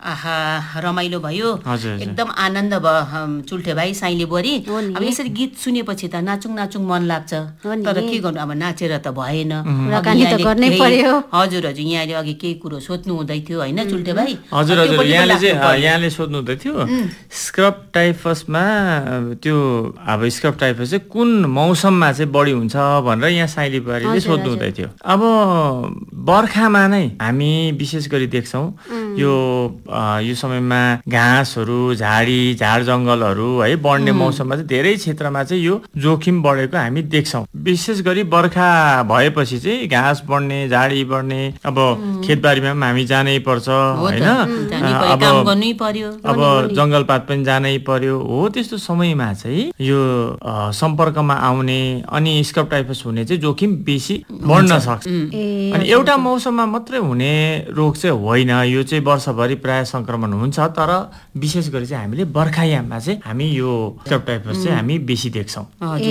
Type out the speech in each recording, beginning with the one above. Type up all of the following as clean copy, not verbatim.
आहा रमाइलो भयो, हजुर, हजुर। एकदम आनन्द भयो चुल्ठे भाइ साइले बोरी। हो नि। अब यसरी गीत सुनेपछि त नाचुङ मन लाग्छ, हो नि। तर के गर्नु, अब नाचेर त भएन। कुराकानी त यहाँले गर्नै केही- पर्यो। हजुर हजुर, यहाँले अघि केही कुरो सोध्नु हुँदै थियो होइन चुल्ठे भाइ? हजुर त्यो हजुर, पनि यहाँले लाग्नु पर्यो। यहाँले सोध्नु हुँदै थियो स्क्रब टाइफसमा त्यो अब स्क्रब टाइफस चाहिँ कुन मौसममा चाहिँ बढी हुन्छ भनेर यहाँ साइली बुहारीले हजुर, सोध्नु हुँदै थियो। अब बर्खामा नै हामी विशेष गरी देख्छौँ यो समयमा घाँसहरू झाड जङ्गलहरू है बढ्ने मौसममा चाहिँ धेरै क्षेत्रमा चाहिँ यो जोखिम बढेको हामी देख्छौँ। विशेष गरी बर्खा भएपछि चाहिँ घाँस बढ्ने झाडी बढ्ने अब खेतबारीमा पनि हामी जानै पर्छ होइन, अब काम गर्नै पर्यो। अब जङ्गलपात पनि जानै पर्यो हो। त्यस्तो समयमा चाहिँ यो सम्पर्कमा आउने अनि स्क्रब टाइफस हुने चाहिँ जोखिम बेसी बढ्न सक्छ। अनि एउटा मौसममा मात्रै हुने रोग चाहिँ होइन, यो चाहिँ वर्षभरि प्राय संक्रमण हुन्छ, तर विशेष गरी चाहिँ हामीले बर्खायाममा चाहिँ हामी यो स्क्रब टाइफस चाहिँ हामी बेसी देख्छौँ।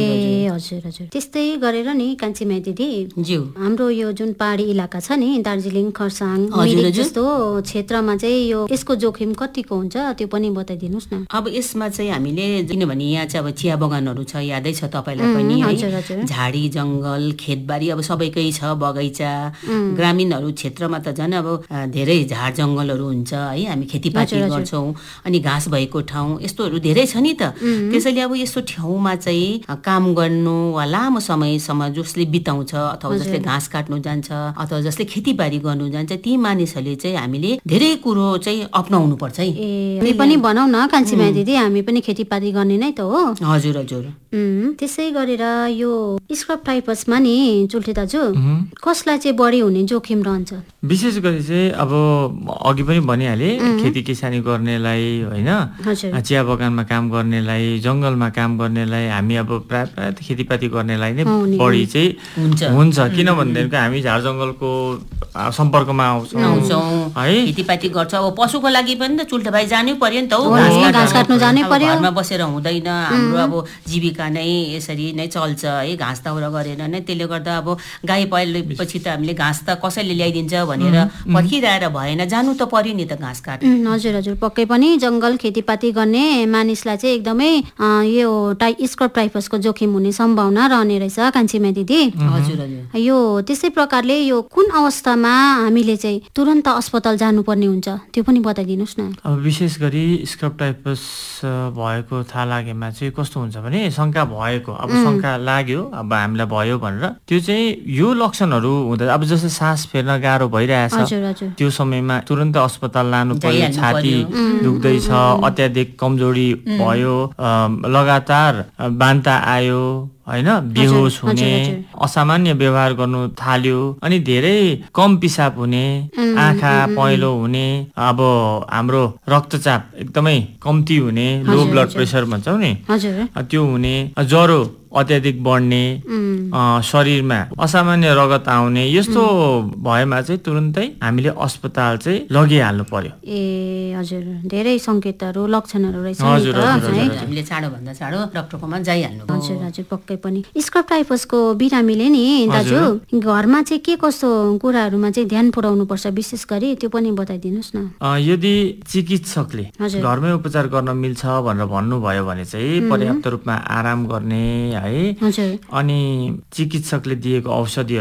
ए हजुर हजुर, त्यस्तै गरेर नि कान्छीमाई दिदी ज्यू हाम्रो यो जुन पहाडी इलाका छ नि दार्जिलिङ खरसाङ हजुर, मिरिक हजुर। जस्तो क्षेत्रमा चाहिँ यो यसको जोखिम कतिको हुन्छ त्यो पनि बताइदिनुहोस् न। अब यसमा चाहिँ हामीले किनभने यहाँ चाहिँ अब चिया बगानहरू छ, यादै छ तपाईँलाई पनि हजुर, है, हजुर। झाडी जङ्गल खेतबारी अब सबैकै छ, बगैँचा। ग्रामीणहरू क्षेत्रमा त झन् अब धेरै झाड जङ्गलहरू हुन्छ है, हामी खेतीपाती हजुर, हजुर। गर्छौँ अनि घाँस भएको ठाउँ यस्तोहरू धेरै छ नि त। त्यसैले अब यस्तो ठाउँमा चाहिँ काम गर्नु वा लामो समयसम्म जसले बिताउँछ अथवा जसले घाँस काट्नु जान्छ अथवा जसले खेतीबारी गर्नु जान्छ ती मानिसहरूले चाहिँ हामीले धेरै कुरो चाहिँ अप्नाउनु पर्छ है। ए हामी पनि भनौँ न कान्छीमाई दिदी हामी पनि खेतीपाती गर्ने नै त हो। हजुर हजुर। त्यसै गरेर यो स्क्रब टाइफसमा नि चुल्ठे दाजु कसलाई चाहिँ बढी हुने जोखिम रहन्छ? विशेष गरी चाहिँ अब अघि पनि भनिहालेँ खेती किसानी गर्नेलाई होइन, हजुर। चिया बगानमा काम गर्नेलाई जङ्गलमा काम गर्नेलाई हामी अब प्राय खेतीपाती गर्नेलाई नै बढी चाहिँ हुन्छ। किनभनेदेखि हामी झार जङ्गलको सम्पर्कमा आउँछौँ है, खेतीपाती गर्छ। अब पशुको लागि पनि त चुल्ठे भाइ जानै पर्यो नि त हो, घाँस काट्नु जानै अब पर्यो। घरमा बसेर हुँदैन, हाम्रो अब जीविका नै यसरी नै चल्छ है, घाँस दाउरा गरेर नै। त्यसले गर्दा अब गाई पालेपछि त हामीले घाँस त कसैले ल्याइदिन्छ भनेर पर्खिरहेर भएन, जानु त पर्यो नि त घाँस काट्नु। हजुर हजुर, पक्कै पनि जङ्गल खेतीपाती गर्ने मानिसलाई चाहिँ एकदमै यो स्क्रब टाइफसको जोखिम हुने सम्भावना रहने रहेछ कान्छीमाई दिदी। हजुर हजुर। यो त्यसै प्रकारले यो कुन अवस्थामा हामीले चाहिँ तुरन्त अस्पताल जानुपर्ने हुन्छ त्यो पनि बताइदिनुहोस् न। अब विशेष गरी स्क्रब टाइफस भएको थाहा लागेमा चाहिँ कस्तो हुन्छ भने शङ्का भएको, अब शङ्का लाग्यो अब हामीलाई भयो भनेर त्यो चाहिँ यो लक्षणहरू हुँदा अब जस्तै सास फेर्न गाह्रो भइरहेछ हजुर हजुर। त्यो समयमा तुरन्त अस्पताल लानु पर्यो, छाती दुख्दैछ, अत्याधिक कमजोरी भयो, लगातार बान्ता आयो होइन, बेहोस हुने, असामान्य व्यवहार गर्नु थाल्यो अनि धेरै कम पिसाब हुने, आँखा पहेँलो हुने, अब हाम्रो रक्तचाप एकदमै कम्ती हुने, लो ब्लड प्रेसर भन्छौँ नि त्यो हुने, ज्वरो अत्याधिक बढ्ने, शरीरमा असामान्य रगत आउने, यस्तो भएमा चाहिँ तुरुन्तै हामीले अस्पताल चाहिँ लगिहाल्नु पर्यो। ए हजुर, धेरै सङ्केतहरू लक्षणहरू रहेछ नि हजुर, त, हजुर, है? हामीले चाँडोभन्दा चाँडो डाक्टरकोमा जाइहाल्नु। हजुर हजुर, पक्कै पनि। स्क्रब टाइफसको बिरामीले नि दाजु घरमा चाहिँ के कस्तो कुराहरूमा चाहिँ ध्यान पुर्याउनु पर्छ विशेष गरी त्यो पनि बताइदिनुहोस् न। यदि चिकित्सकले हजुर। घरमै उपचार गर्न मिल्छ भनेर भन्नुभयो भने चाहिँ पर्याप्त रूपमा आराम गर्ने है, हजुर। अनि चिकित्सकले दिएको औषधि